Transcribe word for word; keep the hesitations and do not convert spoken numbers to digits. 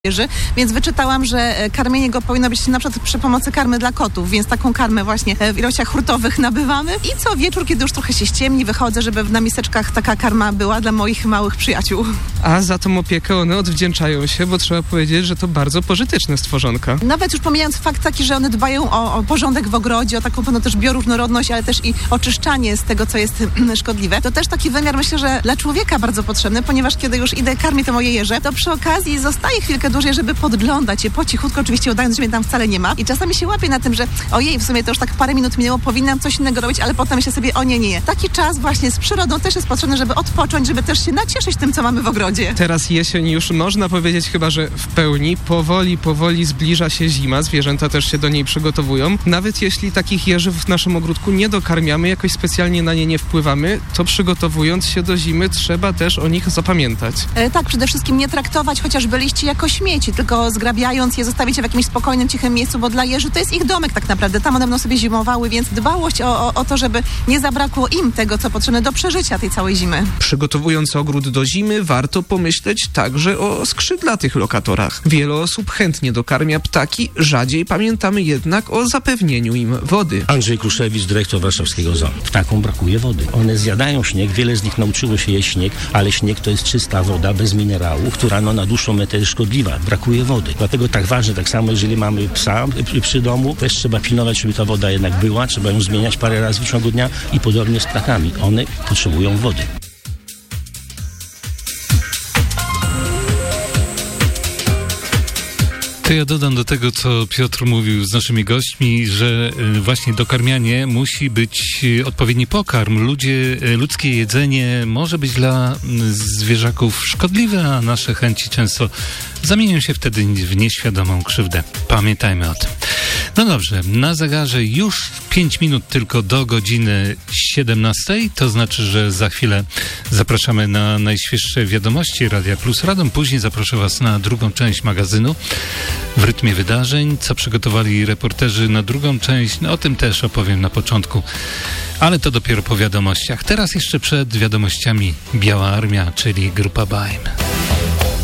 jeży, więc wyczytałam, że karmienie go powinno być na przykład przy pomocy karmy dla kotów, więc taką karmę właśnie w ilościach hurtowych nabywamy i co wieczór, kiedy już trochę się ściemni, wychodzę, żeby na miseczkach taka karma była dla moich małych przyjaciół. A za tą opiekę one odwdzięczają się, bo trzeba powiedzieć, że to bardzo pożyteczne stworzonka. Nawet już pomijając fakt taki, że one dbają o, o porządek w ogrodzie, o taką pewno też bioróżnorodność, ale też i oczyszczanie z tego, co jest szkodliwe. To też taki wymiar, myślę, że dla człowieka bardzo potrzebny, ponieważ kiedy już idę karmić te moje jeże, to przy okazji zostaje chwilkę dłużej, żeby podglądać je po cichutko, oczywiście udając, że mnie tam wcale nie ma. I czasami się łapię na tym, że ojej, w sumie to już tak parę minut minęło, powinnam coś innego robić, ale potem myślę sobie, o nie, nie, nie. Taki czas właśnie z przyrodą też jest potrzebny, żeby odpocząć, żeby też się nacieszyć tym, co mamy w ogrodzie. Teraz jesień już można powiedzieć chyba, że w pełni, powoli, powoli zbliża się zima, zwierzęta też się do niej przygotowują. Nawet jeśli takich jeży w naszym ogródku nie dokarmiamy, jakoś specjalnie na nie nie wpływamy, to przygotowując się do zimy trzeba też o nich zapamiętać. E, tak, przede wszystkim nie traktować chociażby liści jako śmieci, tylko zgrabiając je, zostawić je w jakimś spokojnym, cichym miejscu, bo dla jeży to jest ich domek tak naprawdę. Tam one będą sobie zimowały, więc dbałość o, o, o to, żeby nie zabrakło im tego, co potrzebne do przeżycia tej całej zimy. Przygotowując ogród do zimy, warto pomyśleć także o skrzydlatych lokatorach. Wiele osób chętnie dokarmia ptaki, rzadziej pamiętamy jednak o zapewnieniu im wody. Andrzej Kruszewicz, dyrektor warszawskiego zoo. Ptakom brakuje wody. One zjadają śnieg, wiele z nich nauczyło się jeść śnieg, ale śnieg to jest czysta woda, bez minerałów, która no, na dłuższą metę jest szkodliwa. Brakuje wody. Dlatego tak ważne, tak samo jeżeli mamy psa przy domu, też trzeba pilnować, żeby ta woda jednak była, trzeba ją zmieniać parę razy w ciągu dnia i podobnie z ptakami. One potrzebują wody. To ja dodam do tego, co Piotr mówił z naszymi gośćmi, że właśnie dokarmianie musi być odpowiedni pokarm. Ludzie, ludzkie jedzenie może być dla zwierzaków szkodliwe, a nasze chęci często zamienią się wtedy w nieświadomą krzywdę. Pamiętajmy o tym. No dobrze, na zegarze już pięć minut tylko do godziny siedemnastej, to znaczy, że za chwilę zapraszamy na najświeższe wiadomości Radia Plus Radom. Później zaproszę Was na drugą część magazynu w rytmie wydarzeń. Co przygotowali reporterzy na drugą część, no o tym też opowiem na początku, ale to dopiero po wiadomościach. Teraz jeszcze przed wiadomościami Biała Armia, czyli grupa B A M.